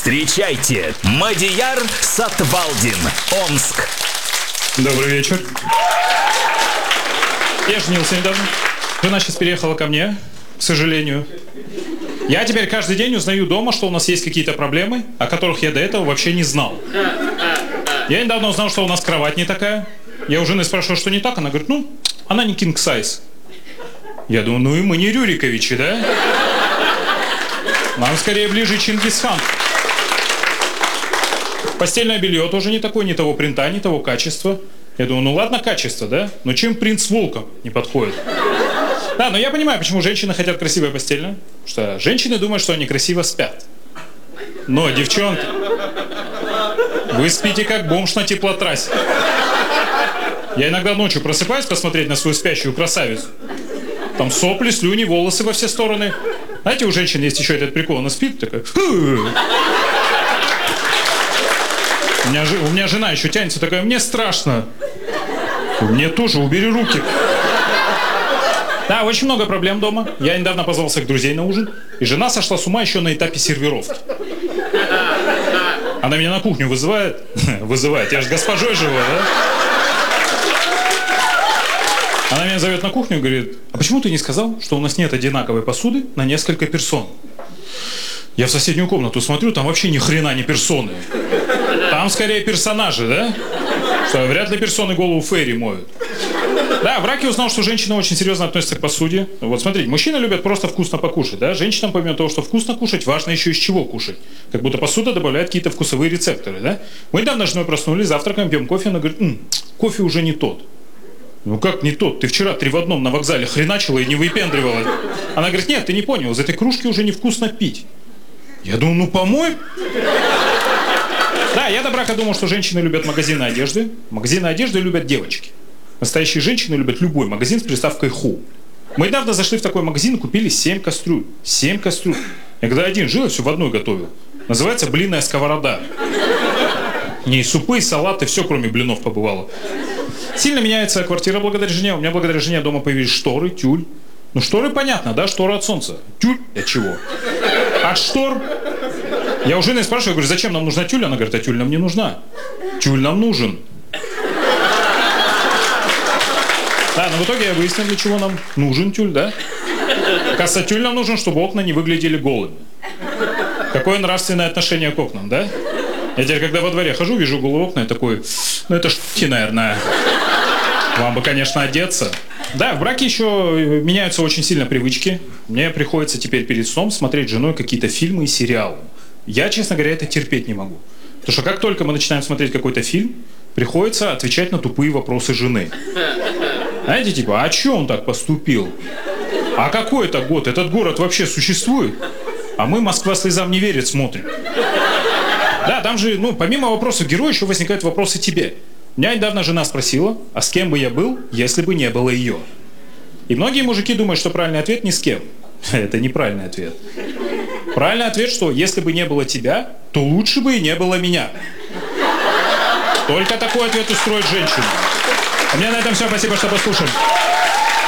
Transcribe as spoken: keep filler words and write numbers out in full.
Встречайте, Мадияр Сатвалдин, Омск. Добрый вечер. Я женился недавно. Жена сейчас переехала ко мне, к сожалению. Я теперь каждый день узнаю дома, что у нас есть какие-то проблемы, о которых я до этого вообще не знал. Я недавно узнал, что у нас кровать не такая. Я у жены спрашиваю, что не так. Она говорит, ну, она не king size. Я думаю, ну и мы не Рюриковичи, да? Нам скорее ближе Чингисхан. Постельное белье тоже не такое, не того принта, не того качества. Я думаю, ну ладно, качество, да? Но чем принц волком не подходит? Да, но я понимаю, почему женщины хотят красивое постельное. Потому что женщины думают, что они красиво спят. Но, девчонки, вы спите как бомж на теплотрассе. Я иногда ночью просыпаюсь посмотреть на свою спящую красавицу. Там сопли, слюни, волосы во все стороны. Знаете, у женщин есть еще этот прикол, она спит такая. У меня, у меня жена еще тянется такая, мне страшно. Мне тоже, убери руки. Да, очень много проблем дома. Я недавно позвался к друзей на ужин, и жена сошла с ума еще на этапе сервировки. Она меня на кухню вызывает. Вызывает, я же госпожой живу, да? Она меня зовет на кухню и говорит, а почему ты не сказал, что у нас нет одинаковой посуды на несколько персон? Я в соседнюю комнату смотрю, там вообще ни хрена не персоны. Там скорее персонажи, да? Что вряд ли персоны голову Ферри моют. Да, в браке узнал, что женщины очень серьезно относятся к посуде. Вот смотрите, мужчины любят просто вкусно покушать, да? Женщинам, помимо того, что вкусно кушать, важно еще из чего кушать. Как будто посуда добавляет какие-то вкусовые рецепторы, да? Мы недавно с женой проснулись, завтракаем, пьем кофе, она говорит, М, кофе уже не тот. Ну как не тот? Ты вчера три в одном на вокзале хреначила и не выпендривалась. Она говорит, нет, ты не понял, из этой кружки уже невкусно пить. Я думаю, ну помой. Да, я до брака думал, что женщины любят магазины одежды. Магазины одежды любят девочки. Настоящие женщины любят любой магазин с приставкой «ху». Мы недавно зашли в такой магазин и купили семь кастрюль. Семь кастрюль. Я когда один жил, я все в одной готовил. Называется «блинная сковорода». Не супы, салаты, все кроме блинов побывало. Сильно меняется квартира благодаря жене. У меня благодаря жене дома появились шторы, тюль. Ну шторы понятно, да, шторы от солнца. Тюль для чего? От штор. Я у жены спрашиваю, говорю, зачем нам нужна тюль? Она говорит, а тюль нам не нужна. Тюль нам нужен. Да, но в итоге я выяснил, для чего нам нужен тюль, да? Оказывается, тюль нам нужен, чтобы окна не выглядели голыми. Какое нравственное отношение к окнам, да? Я теперь, когда во дворе хожу, вижу голые окна, я такой, ну это шутки, наверное. Вам бы, конечно, одеться. Да, в браке еще меняются очень сильно привычки. Мне приходится теперь перед сном смотреть с женой какие-то фильмы и сериалы. Я, честно говоря, это терпеть не могу. Потому что как только мы начинаем смотреть какой-то фильм, приходится отвечать на тупые вопросы жены. Знаете, типа, а чё он так поступил? А какой это год? Этот город вообще существует? А мы «Москва слезам не верит» смотрим. Да, там же, ну, помимо вопросов героя, еще возникают вопросы тебе. Меня недавно жена спросила, а с кем бы я был, если бы не было ее? И многие мужики думают, что правильный ответ ни с кем. Это неправильный ответ. Правильный ответ, что если бы не было тебя, то лучше бы и не было меня. Только такой ответ устроит женщину. У меня на этом все. Спасибо, что послушали.